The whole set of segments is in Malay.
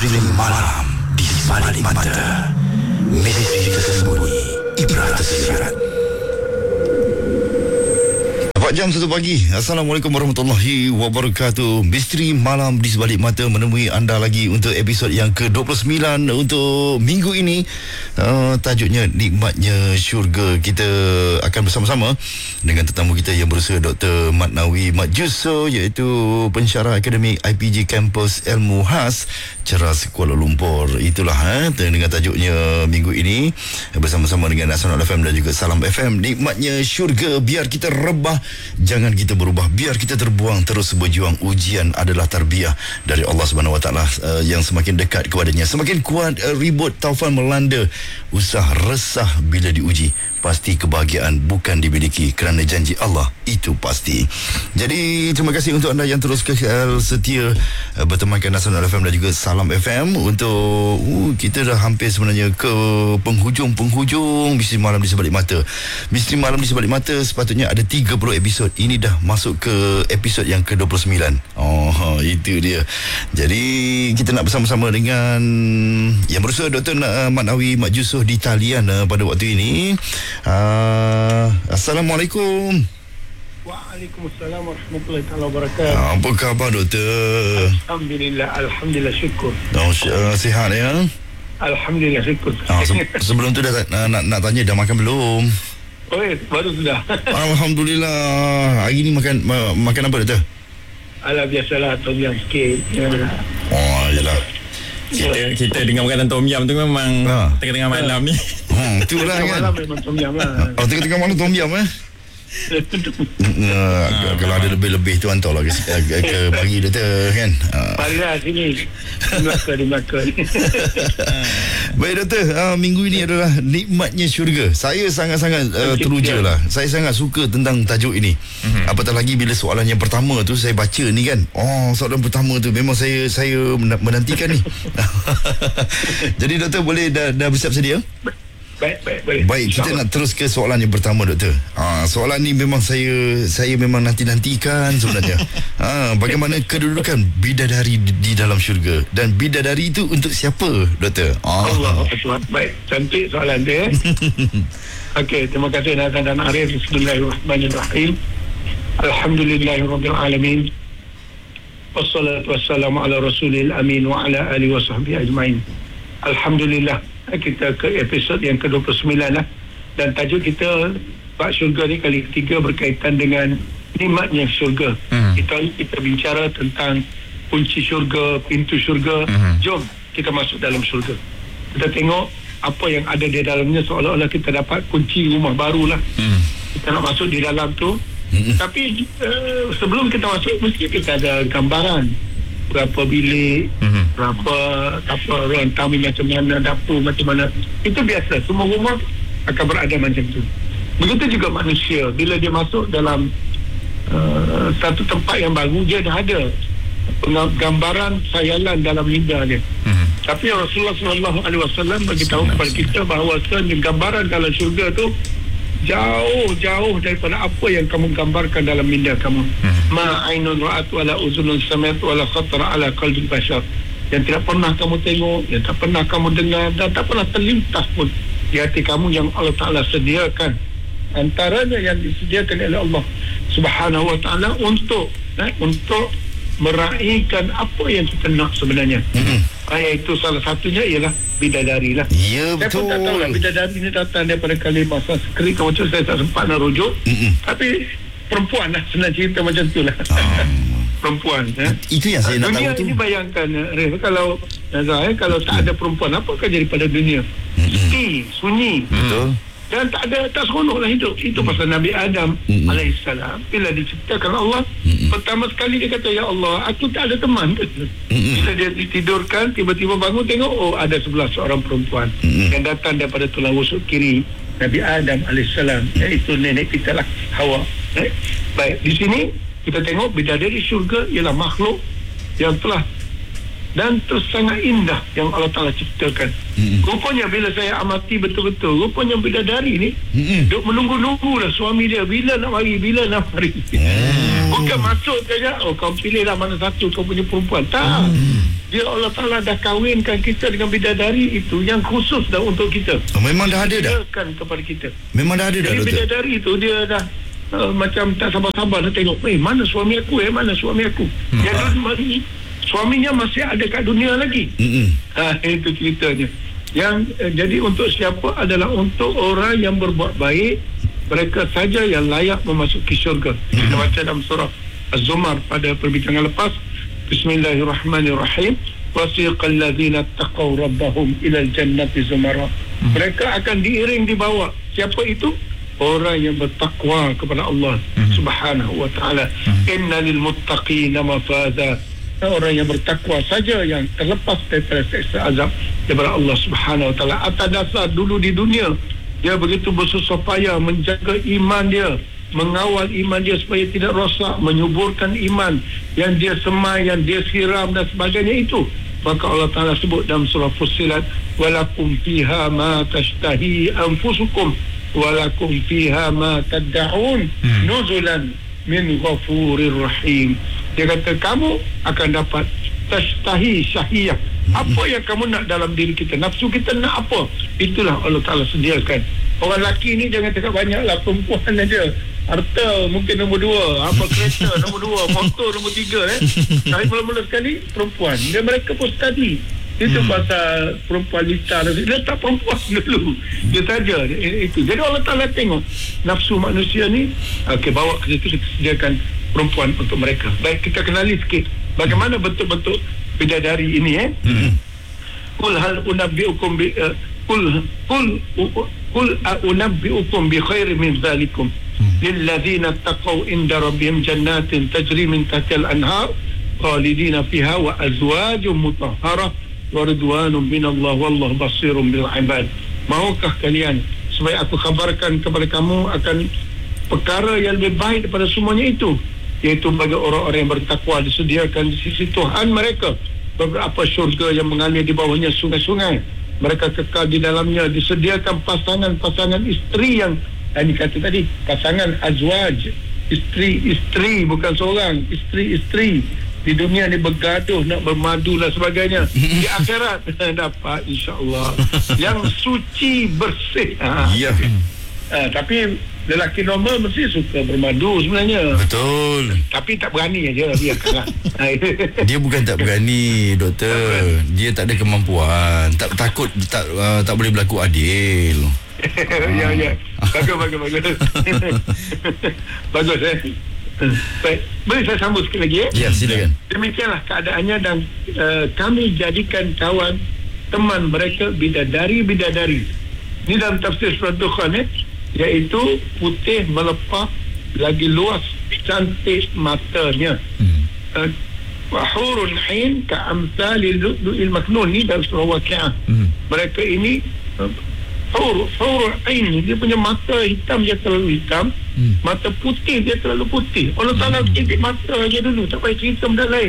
Misteri malam di balik mata. Misteri tersembunyi, ibrah tersirat. 4 jam 1 pagi. Assalamualaikum warahmatullahi wabarakatuh. Misteri malam di sebalik mata menemui anda lagi untuk episod yang ke-29 untuk minggu ini. Tajuknya Nikmatnya Syurga. Kita akan bersama-sama dengan tetamu kita yang berusaha Dr. Mat Nawi Mat Yusof, iaitu pensyarah akademik IPG Kampus Ilmu Khas Ceras Kuala Lumpur. Itulah dengan tajuknya minggu ini bersama-sama dengan Nasional FM dan juga Salam FM. Nikmatnya Syurga. Biar kita rebah, jangan kita berubah. Biar kita terbuang, terus berjuang. Ujian adalah tarbiyah dari Allah Subhanahu Wa Taala yang semakin dekat kepadanya, semakin kuat ribut taufan melanda. Usah resah bila diuji. Pasti kebahagiaan bukan dimiliki, kerana janji Allah itu pasti. Jadi terima kasih untuk anda yang terus kekal setia bertemankan Nasional FM dan juga Salam FM. Untuk kita dah hampir sebenarnya ke penghujung Misteri Malam di Sebalik Mata. Misteri Malam di Sebalik Mata sepatutnya ada 30 episod. Ini dah masuk ke episod yang ke-29. Itu dia. Jadi kita nak bersama-sama dengan yang berusaha Dr. Mat Nawi Mat Yusof di talian pada waktu ini. Assalamualaikum. Waalaikumsalam warahmatullahi wabarakatuh. Apa khabar doktor? Alhamdulillah syukur. Sihat ya? Alhamdulillah syukur. Sebelum tu dah nak tanya, dah makan belum? Baru sudah. Alhamdulillah. Hari ni makan apa doktor? Alah, biasalah, tom yum sikit. Yalah. Kita dengar makanan tom yum tu memang tengah-tengah malam ni. Itulah kan. Malam memang tom yum lah. Tengah-tengah malam tom yum kalau ada lebih-lebih tu hantarlah ke bagi doktor kan. Marilah sini. Di Melaka. Baik doktor, minggu ini adalah Nikmatnya Syurga. Saya sangat-sangat teruja lah. Saya sangat suka tentang tajuk ini. Apatah lagi bila soalan yang pertama tu saya baca ni kan. Soalan pertama tu memang saya menantikan ni. Jadi doktor boleh dah bersiap sedia? Baik, kita nak terus ke soalan yang pertama doktor. Soalan ni memang saya memang nantikan sebenarnya. Bagaimana kedudukan bidadari di dalam syurga, dan bidadari itu untuk siapa doktor? Allah Akbar. Baik, cantik soalan dia. Okey, terima kasih Nazan dan Arif. Bismillahirrahmanirrahim. Alhamdulillahirabbil alamin. Wassalatu wassalamu ala rasulil amin wa ala alihi wa sahbihi ajmain. Alhamdulillah, kita ke episod yang ke-29 lah. Dan tajuk kita bab syurga ni kali ketiga berkaitan dengan nikmatnya syurga. Kita bicara tentang kunci syurga, pintu syurga. Jom kita masuk dalam syurga. Kita tengok apa yang ada di dalamnya, seolah-olah kita dapat kunci rumah baru lah. Kita nak masuk di dalam tu. Tapi sebelum kita masuk, mesti kita ada gambaran berapa bilik, berapa ruang tamu macam mana, dapur macam mana. Itu biasa, semua rumah akan berada macam tu. Begitu juga manusia, bila dia masuk dalam satu tempat yang baru, dia dah ada gambaran khayalan dalam minda dia. Tapi Rasulullah SAW beritahu kepada kita bahawa gambaran dalam syurga tu jauh daripada apa yang kamu gambarkan dalam minda kamu. Ma ainun ra'at wala uzunun sami'at wala khatara ala qalbi bashar. Yang tidak pernah kamu tengok, yang tak pernah kamu dengar, dan tak pernah terlintas pun di hati kamu yang Allah Ta'ala sediakan. Antaranya yang disediakan oleh Allah Subhanahu Wa Ta'ala untuk meraihkan apa yang kita nak sebenarnya. Itu salah satunya ialah bidadari lah. Ya, betul. Saya pun tak tahu lah bidadari ni datang daripada kalimah Sanskrit macam saya tak sempat nak rujuk. Tapi perempuan lah, senang cerita macam tu lah. Perempuan. Itu yang saya nak tahu tu. Dunia ini bayangkan, kalau tak ada perempuan, apa akan jadi pada dunia? Sepi, sunyi. Betul. Dan tak seronok lah hidup. Itu pasal Nabi Adam alaihissalam, bila diciptakan Allah, pertama sekali dia kata, ya Allah, aku tak ada teman. Bila dia ditidurkan, tiba-tiba bangun, tengok, ada sebelah seorang perempuan yang datang daripada tulang rusuk kiri Nabi Adam alaihissalam, iaitu nenek kita lah, Hawa. Baik, di sini kita tengok bidadari syurga ialah makhluk yang telah dan terus sangat indah yang Allah Ta'ala ciptakan. Rupanya bila saya amati betul-betul, rupanya bidadari ni duk menunggu-nunggu lah suami dia bila nak mari. Bukan masuk saja, kau pilihlah mana satu kau punya perempuan. Tak. dia Allah Ta'ala dah kahwinkan kita dengan bidadari itu yang khusus dah untuk kita. Memang dah ada dah? Kepada kita. Memang dah ada dah, jadi doktor? Bidadari itu dia dah macam tak sabar-sabar nak tengok, mana suami aku, mana suami aku. Suaminya masih ada kat dunia lagi. Itu ceritanya. Yang jadi untuk siapa adalah untuk orang yang berbuat baik, mereka saja yang layak memasuki syurga. Kita baca dalam surah Az-Zumar pada perbincangan lepas. Bismillahirrahmanirrahim. Wasiqal ladzina taqaw rabbahum ilal jannati zumara. Mereka akan diiring dibawa. Siapa itu? Orang yang bertakwa kepada Allah Subhanahu wa ta'ala. Inna lil muttaqina mafaza. Orang yang bertakwa saja yang terlepas daripada seksa azab daripada Allah Subhanahu wa ta'ala. Atas dasar dulu di dunia dia begitu bersusah payah menjaga iman dia, mengawal iman dia supaya tidak rosak, menyuburkan iman yang dia semai, yang dia siram dan sebagainya itu. Maka Allah Ta'ala sebut dalam surah Fussilat, walakum fiha ma tashtahi anfusukum walakum fiha ma tad'un nuzulan min ghafurir rahim. Dia kata kamu akan dapat tashtahi syahiyah. Apa yang kamu nak dalam diri kita, nafsu kita nak apa, itulah Allah Ta'ala sediakan. Orang lelaki ni jangan cakap banyak lah, perempuan aja. Harta mungkin nombor 2, apa kereta nombor 2, motor nombor 3 Tapi mula-mula sekali perempuan. Dia mereka pun study. Itu pasal perempuan lita. Dia tak perempuan dulu. Dia saja itu. Jadi Allah Ta'ala tengok nafsu manusia ni, bawa ke situ, kita sediakan perempuan untuk mereka. Baik, kita kenali sikit bagaimana bentuk-bentuk bidadari ini. Qul hal unabbiukum bi qul unabbiukum bi khairin min zalikum lilladzina taqaw inda rabbihim jannatin tajri min tahtiha al-anhar khalidina fiha wa azwajun mutahharah wa ridwanun minallah wallahu basirun bil ibad. Maukah kalian supaya aku kabarkan kepada kamu akan perkara yang lebih baik daripada semuanya itu, iaitu bagi orang-orang yang bertakwa disediakan di sisi Tuhan mereka beberapa syurga yang mengalir di bawahnya sungai-sungai. Mereka kekal di dalamnya. Disediakan pasangan-pasangan isteri yang kata tadi, pasangan azwaj, isteri bukan seorang, isteri di dunia ni bergaduh nak bermadu dan sebagainya. Di akhirat dapat insya-Allah yang suci bersih. Tapi lelaki normal mesti suka bermadu sebenarnya. Betul. Tapi tak berani aja, biarkanlah. Dia bukan tak berani, doktor. Dia tak ada kemampuan. Takut tak boleh berlaku adil. Ya. Bagus. Bagus Baik, boleh saya sambung sikit lagi Ya, silakan. Demikianlah keadaannya dan kami jadikan kawan teman mereka bidadari. Ini dalam tafsir surah Dukhan iaitu putih melepah, lagi luas, cantik matanya. Wa hurun ain ka amsalil lu'lu'il maknun. Ni dalam surah Waqi'ah. Mereka ini hurun ain, dia punya mata hitam, dia terlalu hitam. Mata putih, dia terlalu putih. Allah Ta'ala titik mata aja dulu, tak payah cerita benda lain.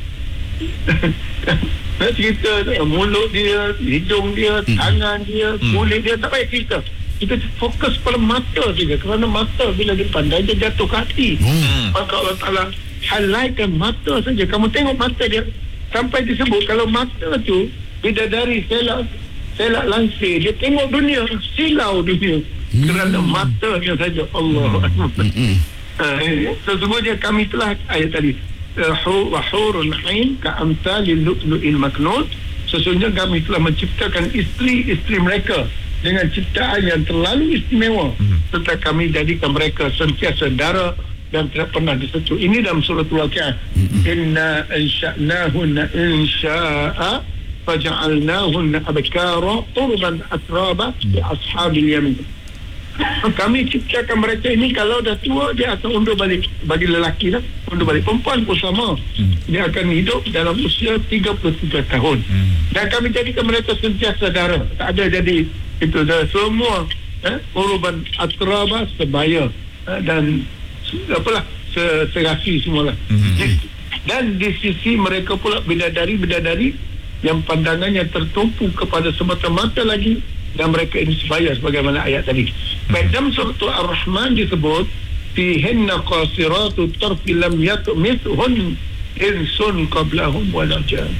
Nak cerita mulut dia, hidung dia, tangan dia, kulit dia, tak payah cerita. Kita fokus pada mata saja, kerana mata bila dipandai dia jatuh ke hati. Maka Allah Ta'ala halaikan mata saja. Kamu tengok mata dia, sampai disebut kalau mata tu bidadari selak langsir, dia tengok dunia, silau dunia kerana matanya saja. Allah. Sesungguhnya kami telah, ayat tadi, wa hurun ain ka amsalil lu'lu'il maknun, sesungguhnya kami telah menciptakan isteri-isteri mereka dengan ciptaan yang terlalu istimewa, serta kami jadikan mereka sentiasa dara dan tidak pernah disentuh. Ini dalam surah Al-Waqi'ah. Inna ansha'nahunna insya'a faja'alnahunna abkara turban atraba li ashabil yamin. Kami ciptakan mereka ini, kalau dah tua dia akan undur balik. Bagi lelaki lah, undur balik. Perempuan pun sama, dia akan hidup dalam usia 33 tahun. Dan kami jadikan mereka sentiasa dara, tak ada jadi itu dah semua urban atraba, sebaya dan apalah serasi semualah. Dan di sisi mereka pula bidadari yang pandangannya tertumpu kepada semata-mata lagi, dan mereka ini sebaya sebagaimana ayat tadi. Baik, dalam surah Ar-Rahman disebut fihinna qasiratu tarfi lam yatmithun insun qablahum wala jan.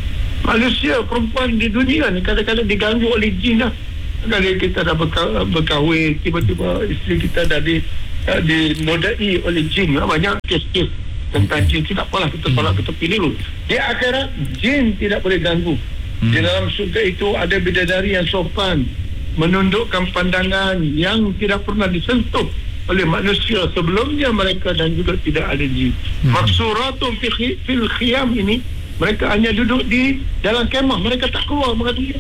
Manusia perempuan di dunia ni kadang-kadang diganggu oleh jin lah. Kalau kita dah berkahwin, tiba-tiba isteri kita dah dinodai oleh jin. Banyak kes-kes tentang jin. Tidak apalah, kita tolak, kita pilih dulu. Di akhirat jin tidak boleh ganggu. Di dalam surga itu ada bidadari yang sopan, menundukkan pandangan yang tidak pernah disentuh oleh manusia sebelumnya mereka, dan juga tidak ada jin. Maksuratun fil khiyam ini, mereka hanya duduk di dalam kemah, mereka tak keluar.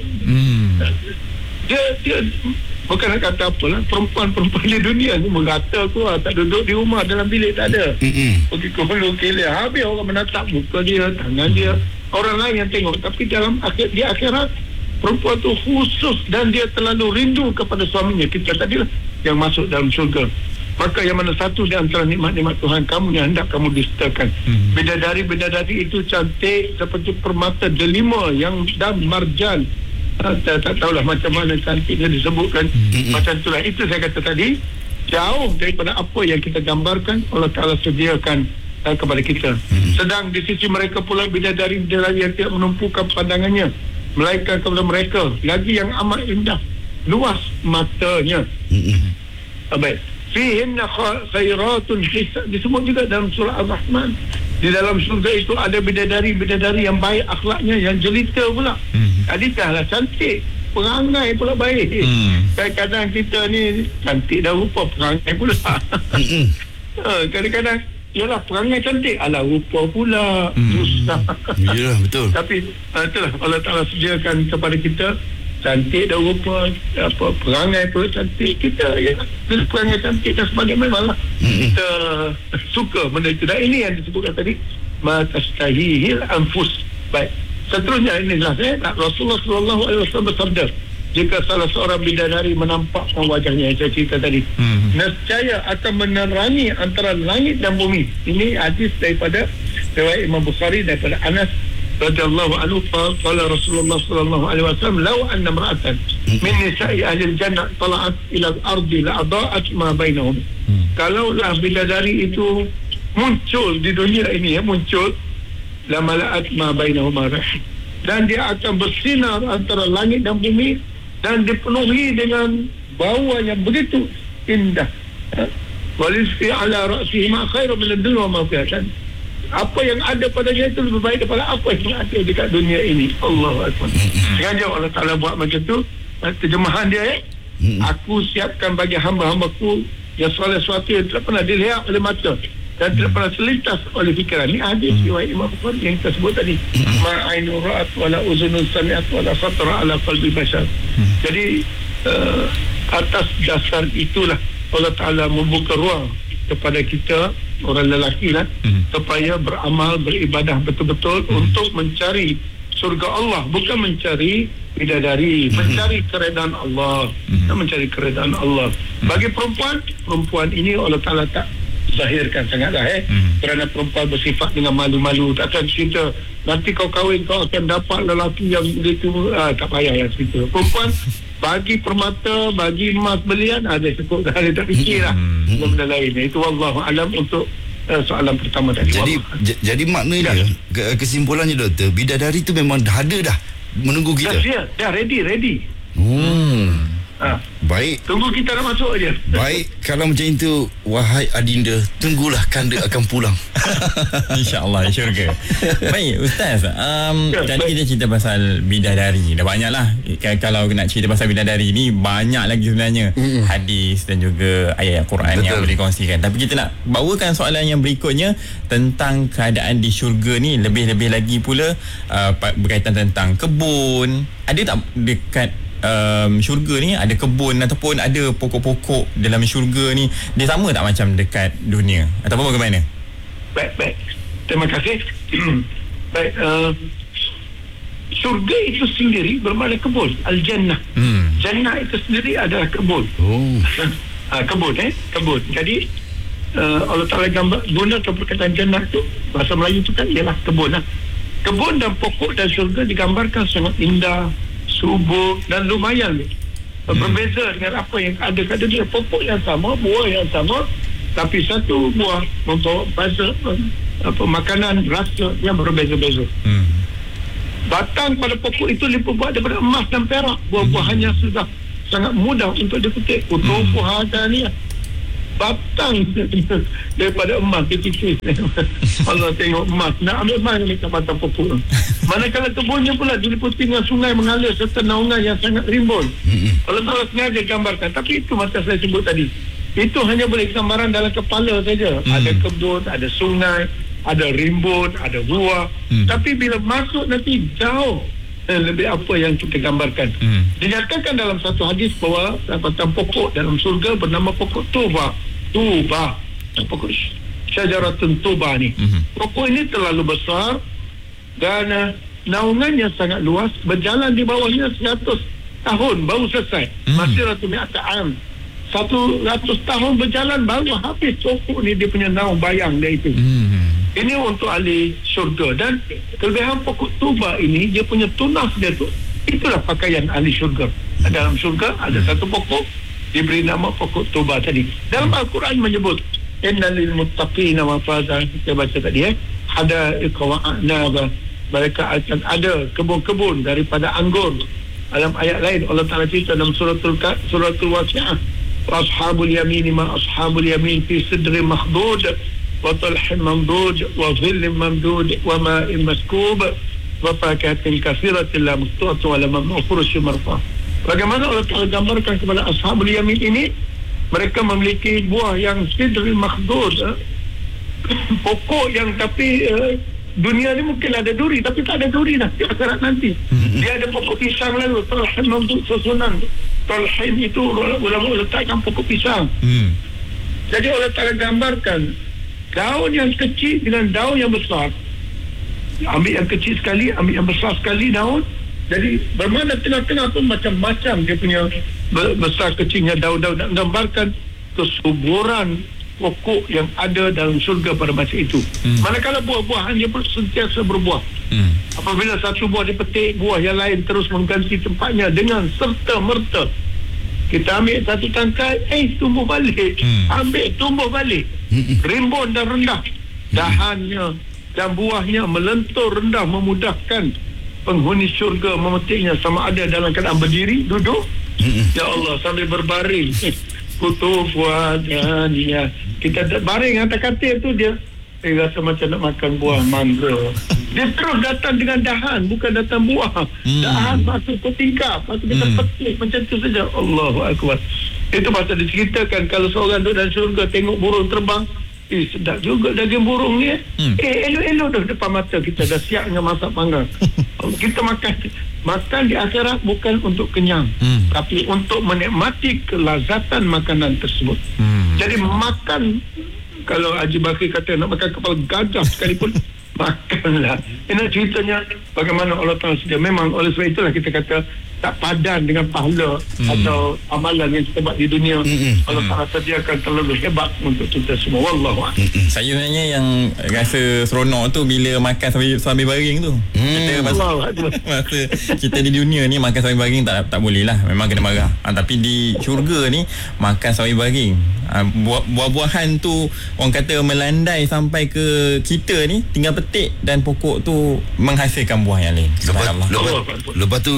Dia bukan nak kata apalah, perempuan-perempuan di dunia ni merata keluar, tak duduk di rumah dalam bilik, tak ada. Pergi ke hulu kehilir, habis orang menatap muka dia, tangan dia, orang lain yang tengok. Tapi di akhirat perempuan tu khusus, dan dia terlalu rindu kepada suaminya. Kita tadilah yang masuk dalam syurga. Maka yang mana satu di antara nikmat-nikmat Tuhan kamu yang hendak kamu dustakan. Bidadari-bidadari itu cantik seperti permata delima yang dan marjan. Tak tahulah macam mana cantiknya disebutkan. Macam itulah, itu saya kata tadi, jauh daripada apa yang kita gambarkan Allah Ta'ala sediakan kepada kita. Sedang di sisi mereka pula bidadari-bidadari yang tidak menumpukan pandangannya, melainkan kepada mereka lagi yang amat indah, luas matanya. Baik. Fihinna khairatun hisab, disebut juga dalam surah Al-Rahman. Di dalam surga itu ada bidadari-bidadari yang baik akhlaknya, yang jelita pula. Tadi lah cantik, perangai pula baik. Kadang-kadang kita ni cantik dah rupa, perangai pula. Kadang-kadang yalah perangai cantik, alah rupa pula susah. Yalah, betul. Tapi itulah Allah Ta'ala sediakan kepada kita cantik dan rupa, perangai pun cantik. Kita perangai cantik dan sebagainya, memanglah kita suka benda itu. Dan ini yang disebutkan tadi, ma tastahihil anfus. Baik, seterusnya inilah Rasulullah SAW bersabda, jika salah seorang bidadari menampakkan wajahnya, yang saya cerita tadi, nescaya akan menerangi antara langit dan bumi. Ini hadis daripada riwayat Imam Bukhari daripada Anas radhiyallahu anhu, qala Rasulullah sallallahu alaihi wasallam, law anna imra'atan min nisa'i ahli al-jannah tala'at ila al-ardi la adaa'at ma bainahum. Kalaulah bidadari itu muncul di dunia ini, muncul, la mala'at ma bainahum rih, dan dia akan bersinar antara langit dan bumi, dan dipenuhi dengan bau yang begitu indah. Walisfi ala ra'sihi ma khairu min ad-dunya wa ma fiha. Apa yang ada padanya itu lebih baik daripada apa yang ada dekat dunia ini. Allahu Akbar. Sengaja Allah Ta'ala buat macam tu. Terjemahan dia, aku siapkan bagi hamba-hambaku yang soleh sesuatu yang tidak pernah dilihat oleh mata dan tidak pernah selintas oleh fikiran. Ini hadis riwayat Imam Bukhari yang kita sebut tadi. Ma'ainu ra'at wala uzunun sami'at wala khatara ala qalbi bashar. Jadi atas dasar itulah Allah Ta'ala membuka ruang kepada kita, orang lelaki lah, supaya beramal, beribadah betul-betul untuk mencari surga Allah, bukan mencari bidadari, mencari keredaan Allah, mencari keredaan Allah. Bagi perempuan ini Allah Ta'ala tak zahirkan sangatlah kerana perempuan bersifat dengan malu-malu. Takkan cerita nanti kau kahwin kau akan dapat lelaki yang begitu, tak payah yang cerita. Perempuan bagi permata, bagi emas belian, ada cukup dah, dia tak fikirlah benda lain. Itu wallahu alam untuk soalan pertama tadi. Jadi maknanya kesimpulannya doktor, bidadari tu memang dah ada dah menunggu kita. Dah ready. Baik. Tunggu kita nak masuk aja. Baik, kalau macam itu, wahai adinda, tunggulah kanda akan pulang. InsyaAllah, syurga. Baik, Ustaz, tadi kita cerita pasal bidadari. Dah banyak lah. Kalau nak cerita pasal bidadari ni, banyak lagi sebenarnya hadis dan juga ayat Quran yang boleh kongsikan. Tapi kita nak bawakan soalan yang berikutnya tentang keadaan di syurga ni, lebih-lebih lagi pula berkaitan tentang kebun. Ada tak dekat syurga ni ada kebun ataupun ada pokok-pokok dalam syurga ni, dia sama tak macam dekat dunia ataupun bagaimana? Baik. Terima kasih. Baik, syurga itu sendiri bermakna kebun. Al-Jannah. Jannah itu sendiri adalah kebun. Kebun. Jadi Allah Ta'ala guna perkataan jannah tu, bahasa Melayu tu kan ialah kebun lah. Kebun dan pokok dan syurga digambarkan sangat indah, subur dan lumayan. Berbeza dengan apa yang ada kat dunia. Pokok yang sama, buah yang sama, tapi satu buah membawa makanan, rasa yang berbeza-beza. Batang pada pokok itu dibuat daripada emas dan perak. Buah-buahannya sudah sangat mudah untuk dipetik. Kutufu hada ni batang daripada emas kecil. Allah tengok emas, nak ambil emas dekat batang pokok. Manakala kebunnya pula diliputi dengan sungai mengalir serta naungan yang sangat rimbun. Allah Ta'ala sengaja gambarkan. Tapi itu macam saya sebut tadi, itu hanya boleh gambaran dalam kepala saja. Ada kebun, ada sungai, ada rimbun, ada buah. Tapi bila masuk nanti jauh lebih apa yang kita gambarkan. Dinyatakan dalam satu hadis bahawa batang pokok dalam surga bernama pokok Tuba. Pokok Syajaratun Tuba ni. Pokok ini terlalu besar dan naungannya sangat luas. Berjalan di bawahnya 100 tahun baru selesai. Masih ratu mi'ata am. 100 tahun berjalan baru habis pokok ni dia punya naung bayang dia itu. Ini untuk ahli syurga. Dan kelebihan pokok Tuba ini, dia punya tunas dia tu, itulah pakaian ahli syurga. Dalam syurga ada satu pokok diberi nama pokok Tuba tadi. Dalam Al-Quran menyebut innal lil muttaqina mafaza, kita baca tadi ada iqwa'na, mereka akan ada kebun-kebun daripada anggur. Dalam ayat lain Allah Ta'ala cerita dalam suratul Waqi'ah, ashabul yamin ma ashabul yamin fi sidrin makhdud wa talhin mamdud wa dhillin mamdud wa ma'in maskub wa fakahatin katsiratin la maqtu'atin wa la mamnu'un marfa. Bagaimana Allah Ta'ala gambarkan kepada ashabul yamin ini, mereka memiliki buah yang sidrin makhdud, pokok yang tapi dunia ni mungkin ada duri, tapi tak ada duri dah di akhirat nanti. Dia ada pokok pisang lalu, talhin mamdud susunan. Talhin itu ulama letakkan pokok pisang. Jadi Allah Ta'ala gambarkan daun yang kecil dengan daun yang besar. Ambil yang kecil sekali, ambil yang besar sekali daun. Jadi bermakna tengah-tengah pun macam-macam dia punya besar kecilnya daun-daun. Nak gambarkan kesuburan pokok yang ada dalam syurga pada masa itu. Manakala buah-buahan dia pun sentiasa berbuah. Apabila satu buah dipetik, buah yang lain terus mengganti tempatnya dengan serta-merta. Kita ambil satu tangkai, tumbuh balik. Ambil, tumbuh balik. Rimbun dan rendah. Dahannya dan buahnya melentur rendah, memudahkan penghuni syurga memetiknya sama ada dalam keadaan berdiri, duduk, ya Allah, sambil berbaring. Kutufu adaniyah. Kita baring atas katil tu dia rasa macam nak makan buah mangga. Dia terus datang dengan dahan, bukan datang buah. Dahan masuk ke tingkap, lepas tu kita petik macam tu saja. Allahu Akbar. Itu pasal diceritakan kalau seorang duduk dalam syurga tengok burung terbang, sedap juga daging burung ni. Elok-elok dah depan mata kita, dah siap dengan masak panggang. Kita makan di akhirat bukan untuk kenyang, tapi untuk menikmati kelazatan makanan tersebut. Jadi makan, kalau Haji Bakri kata nak makan kepala gajah sekalipun, makanlah. Ini ceritanya bagaimana Allah Ta'ala sedia. Memang oleh sebab itulah kita kata tak padan dengan pahala atau amalan yang kita buat di dunia. Allah Ta'ala sediakan terlalu hebat untuk kita semua. Wallahu'ala. Saya sebenarnya yang rasa seronok tu bila makan sambil baring tu. Kita masa kita di dunia ni makan sambil baring tak boleh lah, memang kena marah. Tapi di syurga ni makan sambil baring, buah-buahan tu orang kata melandai sampai ke kita ni, tinggal petik dan pokok tu menghasilkan buah yang lain. Lepas tu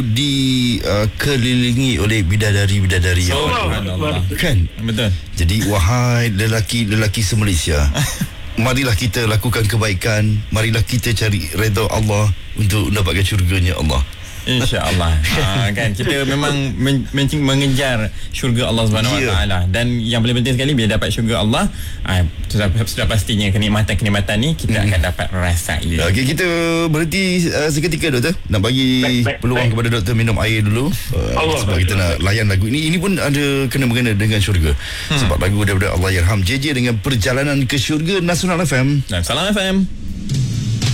kelilingi oleh bidadari-bidadari yang kan? Betul. Jadi wahai lelaki se-Malaysia, marilah kita lakukan kebaikan, marilah kita cari redha Allah untuk mendapatkan syurganya Allah. InsyaAllah. Kan kita memang mengejar syurga Allah Subhanahu Wa Taala, dan yang paling penting sekali bila dapat syurga Allah, sudah pastinya kenikmatan ni kita akan dapat rasai. Okey, kita berhenti seketika doktor, nak bagi peluang kepada doktor minum air dulu, sebab kita nak layan lagu ini. Ini pun ada kena-mengena dengan syurga, sebab lagu daripada Allahyarham JJ dengan Perjalanan ke Syurga, Nasional FM dan Salam FM.